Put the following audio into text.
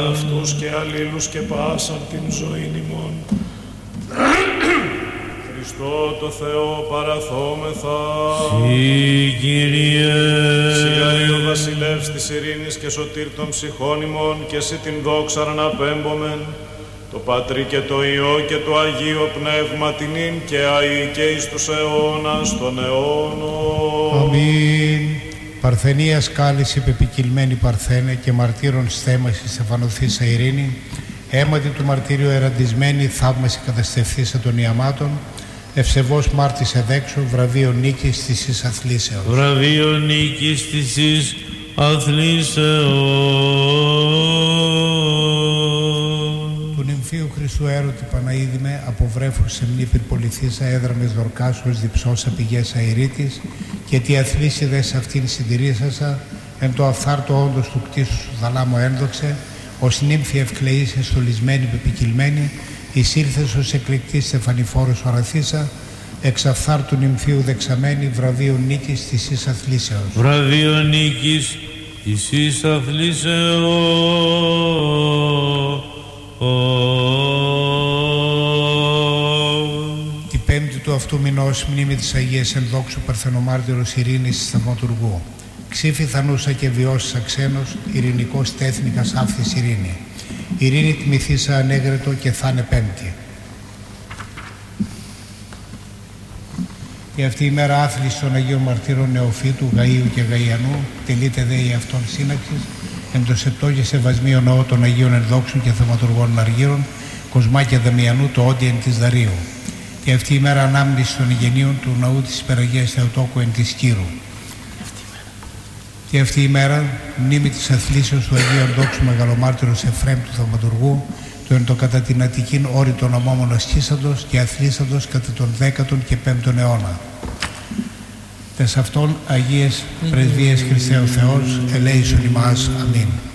αυτούς και αλλήλους και πάσαν την ζωήν ημών. Χριστό το Θεό παραθόμεθα. Συ, Κύριε. Σιγαρή ο βασιλεύς της ειρήνης και σωτήρ των ψυχών ημών, και εσύ την δόξα αναπέμπομεν, το Πατρί και το Υιό και το Αγίο Πνεύμα την ίν και αεί και εις τους αιώνας των αιώνων. Αμήν. Παρθενίας κάλυση πεπικυλμένη Παρθένε και μαρτύρων στέμαση στεφανωθήσα ειρήνη, αίματι του μαρτύριου εραντισμένη θαύμαση καταστευθήσα των ιαμάτων, ευσεβώς μάρτυσε δέξω βραβείο νίκης της εις αθλήσεως. Βραβείο νίκης της εις αθλήσεως. Του νυμφίου Χριστού έρωτη Παναίδημε, από βρέφος σε μνή πυρπολιθήσα έδραμες δορκάσεως διψώσα πηγές αηρίτης, και τι αθλήσιδες αυτήν συντηρήσασα, εν το αυθάρτο όντως του κτίσου σου θαλάμο ένδοξε, ως νύμφη ευκλεής εστολισμένη πεπικυλμένη, εισήλθες ως εκλεκτή στεφανιφόρος οραθήσα, εξ αυθάρτου νυμφίου δεξαμένη, βραβείο νίκης της εις αθλήσεως. Βραβείο νίκης της εις αθλήσεως. Την πέμπτη του αυτού μηνός μνήμη της Αγίας Ενδόξου Παρθενομάρτυρος Ειρήνης της Θαυματουργού. Ξύφη θανούσα και βιώσισα ξένος, ειρηνικός τέθνικας άφθης ειρήνη. Ειρήνη τιμηθήσα ανέγρετο και θα είναι πέμπτη. Και αυτή η μέρα άθληση των Αγίων Μαρτύρων Νεοφύτου, Γαΐου και Γαϊανού, τελείται δε η αυτών σύναξης, εν το σεπτό και σεβασμίο ναό των Αγίων Ενδόξων και Θαυματουργών Αργύρων, Κοσμά και Δαμιανού, το όντιεν της Δαρίου. Και αυτή η μέρα ανάμνηση των ηγενείων του ναού της Υπεραγίας Θεοτόκου εν της Κύρου. Και αυτή η μέρα μνήμη της αθλήσεως του Αγίου Ενδόξου Μεγαλομάρτυρος Εφραίμ του Θαυματουργού, το εν το κατά την Αττικήν όρη των ομόμων ασκήσαντος και αθλήσαντος κατά τον 10ο και 5ο αιώνα. Τες αυτών Αγίες Πρεσβείες Χριστέ ο Θεός, ελέησον ημάς. Αμήν.